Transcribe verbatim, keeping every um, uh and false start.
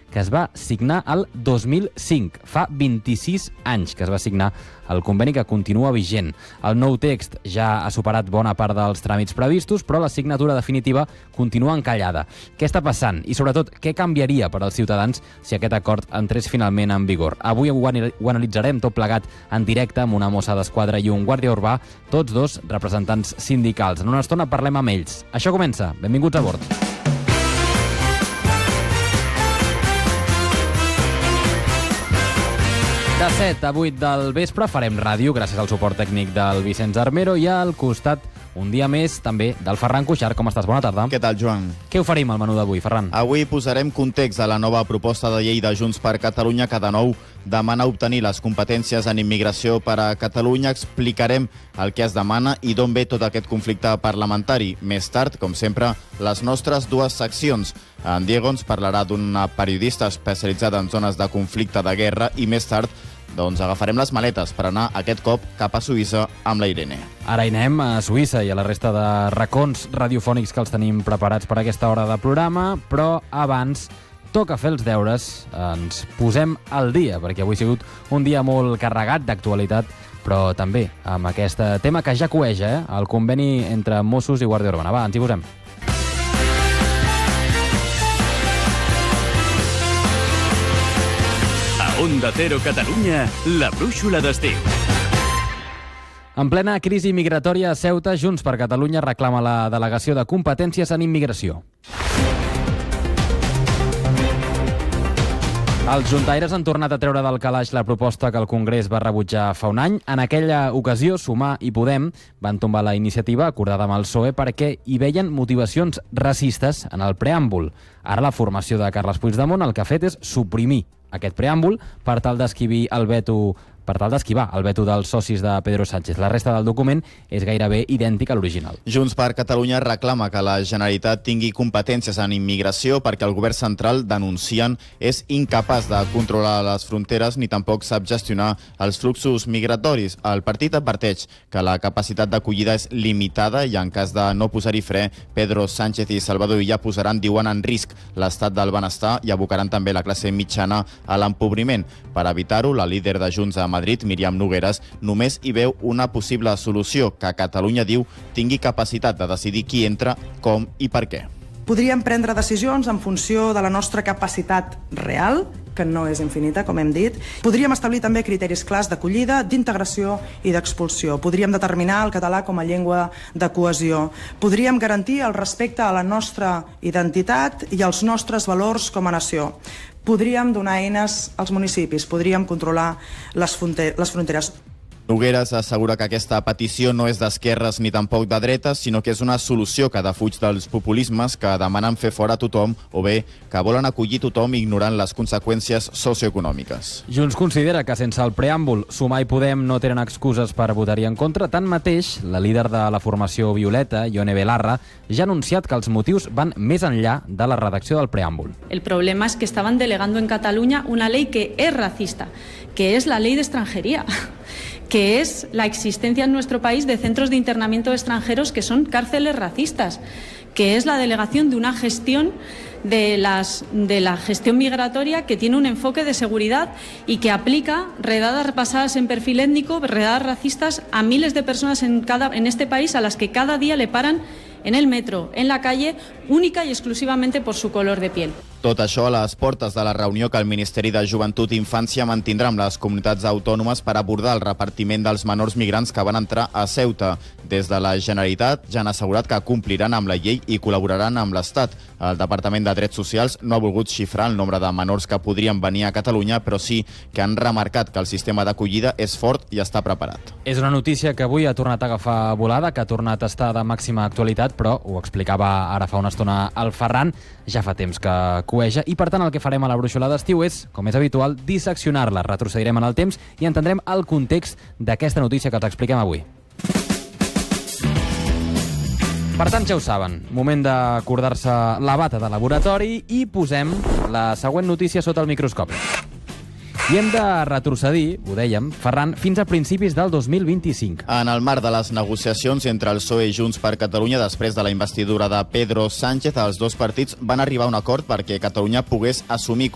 que es va signar el dos mil cinc. Fa vint-i-sis anys que es va signar el conveni, que continua vigent. El nou text ja ha superat bona part dels tràmits previstos, però la signatura definitiva continua encallada. Què està passant? I, sobretot, què canviaria per als ciutadans si aquest acord entrés finalment en vigor? Avui ho analitzarem tot plegat en directe amb una mossa d'esquadra i un guàrdia urbà, tots dos representants sindicals. En una estona parlem amb ells. Això comença. Benvinguts a bord. De set a vuit del vespre farem ràdio gràcies al suport tècnic del Vicenç Armero i al costat, un dia més, també del Ferran Cuixart. Com estàs? Bona tarda. Què tal, Joan? Què oferim al menú d'avui, Ferran? Avui posarem context a la nova proposta de llei de Junts per Catalunya que de nou demana obtenir les competències en immigració per a Catalunya. Explicarem el que es demana i d'on ve tot aquest conflicte parlamentari. Més tard, com sempre, les nostres dues seccions. En Diego ens parlarà d'una periodista especialitzada en zones de conflicte de guerra i més tard doncs agafarem les maletes per anar aquest cop cap a Suïssa amb la Irene. Ara hi anem a Suïssa i a la resta de racons radiofònics que els tenim preparats per aquesta hora de programa, però abans toca fer els deures, ens posem al dia, perquè avui ha sigut un dia molt carregat d'actualitat, però també amb aquest tema que ja coeja, eh? El conveni entre Mossos i Guàrdia Urbana. Va, ens hi posem. Onda Cero Catalunya, la brúixola d'estiu. En plena crisi migratòria a Ceuta, Junts per Catalunya reclama la delegació de competències en immigració. Els juntaires han tornat a treure del calaix la proposta que el Congrés va rebutjar fa un any. En aquella ocasió, Sumar i Podem van tombar la iniciativa acordada amb el P S O E perquè hi veien motivacions racistes en el preàmbul. Ara la formació de Carles Puigdemont el que ha fet és suprimir aquest preàmbul per tal d'esquivar el veto per tal d'esquivar el veto dels socis de Pedro Sánchez. La resta del document és gairebé idèntic a l'original. Junts per Catalunya reclama que la Generalitat tingui competències en immigració perquè el govern central, denuncien, és incapaç de controlar les fronteres ni tampoc sap gestionar els fluxos migratoris. El partit adverteix que la capacitat d'acollida és limitada i en cas de no posar-hi fre, Pedro Sánchez i Salvador Illa posaran, diuen, en risc l'estat del benestar i abocaran també la classe mitjana a l'empobriment. Per evitar-ho, la líder de Junts a Madrid, Míriam Nogueras, només hi veu una possible solució, que Catalunya, diu, tingui capacitat de decidir qui entra, com i per què. Podríem prendre decisions en funció de la nostra capacitat real, que no és infinita, com hem dit. Podríem establir també criteris clars d'acollida, d'integració i d'expulsió. Podríem determinar el català com a llengua de cohesió. Podríem garantir el respecte a la nostra identitat i als nostres valors com a nació. Podríem donar eines als municipis, podríem controlar les fronteres. Nogueras assegura que aquesta petició no és d'esquerres ni tampoc de dretes, sinó que és una solució que defuig dels populismes que demanen fer fora tothom o bé que volen acollir tothom ignorant les conseqüències socioeconòmiques. Junts considera que sense el preàmbul Sumar i Podem no tenen excuses per votar-hi en contra. Tanmateix, la líder de la formació Violeta, Ione Belarra, ja ha anunciat que els motius van més enllà de la redacció del preàmbul. El problema es que estaban delegando en Cataluña una ley que es racista, que es la ley de extranjería, que es la existencia en nuestro país de centros de internamiento de extranjeros que son cárceles racistas, que es la delegación de una gestión de, las, de la gestión migratoria que tiene un enfoque de seguridad y que aplica redadas basadas en perfil étnico, redadas racistas a miles de personas en, cada, en este país a las que cada día le paran en el metro, en la calle, única y exclusivamente por su color de piel. Tot això a les portes de la reunió que el Ministeri de Joventut i Infància mantindrà amb les comunitats autònomes per abordar el repartiment dels menors migrants que van entrar a Ceuta. Des de la Generalitat ja han assegurat que compliran amb la llei i col·laboraran amb l'Estat. El Departament de Drets Socials no ha volgut xifrar el nombre de menors que podrien venir a Catalunya, però sí que han remarcat que el sistema d'acollida és fort i està preparat. És una notícia que avui ha tornat a agafar volada, que ha tornat a estar de màxima actualitat, però ho explicava ara fa una estona el Ferran, ja fa temps que coeja, i per tant el que farem a la brúixola d'estiu és, com és habitual, disseccionar-la. Retrocedirem en el temps i entendrem el context d'aquesta notícia que els expliquem avui. Per tant, ja ho saben, moment d'acordar-se la bata de laboratori i posem la següent notícia sota el microscopi. I hem de retrocedir, ho dèiem, Ferran, fins a principis del dos mil vint-i-cinc. En el marc de les negociacions entre el P S O E i Junts per Catalunya, després de la investidura de Pedro Sánchez, els dos partits van arribar a un acord perquè Catalunya pogués assumir